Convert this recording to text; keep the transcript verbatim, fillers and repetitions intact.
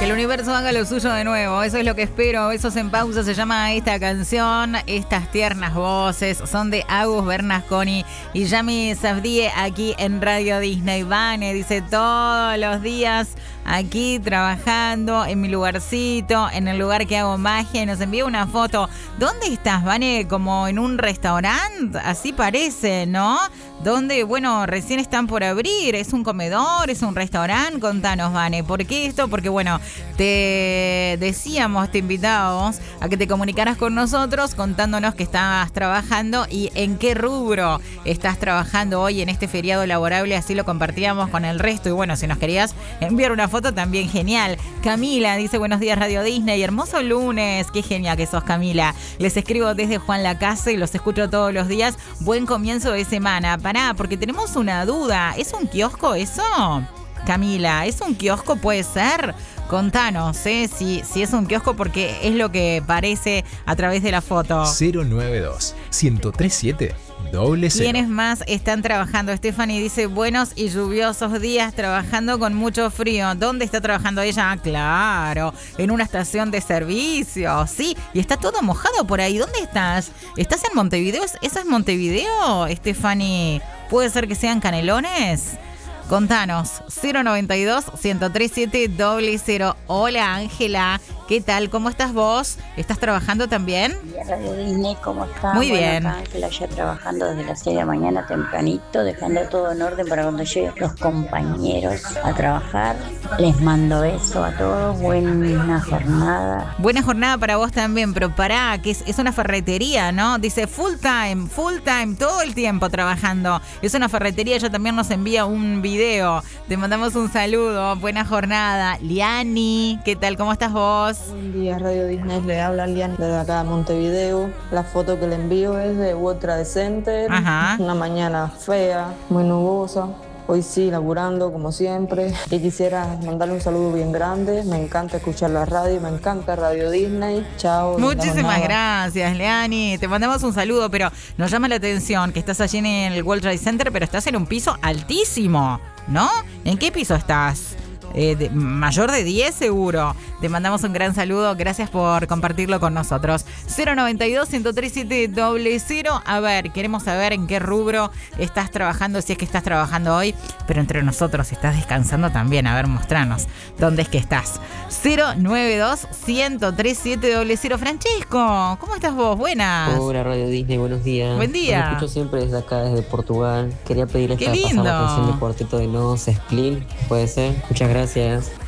el universo haga lo suyo de nuevo. Eso es lo que espero. Besos en pausa se llama esta canción. Estas tiernas voces son de Agus Bernasconi y Yami Safdie aquí en Radio Disney. Vane dice todos los días aquí trabajando en mi lugarcito, en el lugar que hago magia, y nos envía una foto. ¿Dónde estás, Vane? Como en un restaurante, así parece, ¿no? Donde, bueno, recién están por abrir. ¿Es un comedor? ¿Es un restaurante? Contanos, Vane. ¿Por qué esto? Porque, bueno, te decíamos, te invitábamos a que te comunicaras con nosotros contándonos que estabas trabajando y en qué rubro estás trabajando hoy en este feriado laborable. Así lo compartíamos con el resto. Y, bueno, si nos querías enviar una foto también, genial. Camila dice, buenos días, Radio Disney. Hermoso lunes. Qué genial que sos, Camila. Les escribo desde Juan Lacase y los escucho todos los días. Buen comienzo de semana. Pará, porque tenemos una duda. ¿Es un kiosco eso? Camila, ¿es un kiosco? ¿Puede ser? Contanos, ¿eh? si, si es un kiosco, porque es lo que parece a través de la foto. cero nueve dos, uno cero tres siete, doble cero. ¿Quiénes más están trabajando? Stephanie dice, buenos y lluviosos días trabajando con mucho frío. ¿Dónde está trabajando ella? Ah, claro, en una estación de servicio. Sí, y está todo mojado por ahí. ¿Dónde estás? ¿Estás en Montevideo? ¿Esa es Montevideo, Stephanie? ¿Puede ser que sean Canelones? Contanos, cero noventa y dos, uno tres siete, doble cero. Hola, Ángela, ¿qué tal? ¿Cómo estás vos? ¿Estás trabajando también? Radio Disney, ¿cómo estás? Muy bueno, bien. Acá Ángela ya trabajando desde las seis de la mañana tempranito, dejando todo en orden para cuando lleguen los compañeros a trabajar. Les mando beso a todos, buena jornada. Buena jornada para vos también, pero pará, que es, es una ferretería, ¿no? Dice full time, full time, todo el tiempo trabajando. Es una ferretería, ella también nos envía un video. Te mandamos un saludo, buena jornada. Liani, ¿qué tal? ¿Cómo estás vos? Buen día, Radio Disney, le habla Liani desde acá de Montevideo. La foto que le envío es de World Trade Center. Ajá. Una mañana fea, muy nubosa. Hoy sí, laburando como siempre. Y quisiera mandarle un saludo bien grande. Me encanta escuchar la radio, me encanta Radio Disney. Chao. Muchísimas gracias, Leani. Te mandamos un saludo, pero nos llama la atención que estás allí en el World Trade Center, pero estás en un piso altísimo, ¿no? ¿En qué piso estás? Eh, de, mayor de diez seguro. Te mandamos un gran saludo, gracias por compartirlo con nosotros. cero noventa y dos, uno tres siete, doble cero. A ver, queremos saber en qué rubro estás trabajando, si es que estás trabajando hoy, pero entre nosotros estás descansando también. A ver, mostranos dónde es que estás. cero nueve dos, uno tres siete, doble cero. Francesco, ¿cómo estás vos? Buenas. Hola, Radio Disney, buenos días. Buen día. Los escucho siempre desde acá, desde Portugal. Quería pedirles Qué para lindo. pasar la canción de Cuarteto de Nos, Split, puede ser. Muchas gracias.